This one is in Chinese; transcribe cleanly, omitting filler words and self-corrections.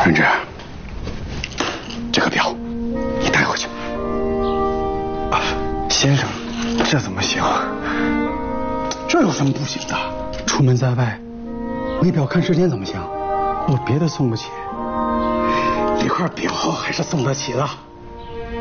润之，这个表你带回去。 啊，先生，这怎么行？ 这有什么不行的？ 出门在外，没表看时间怎么行？我别的送不起， 这块表还是送得起的。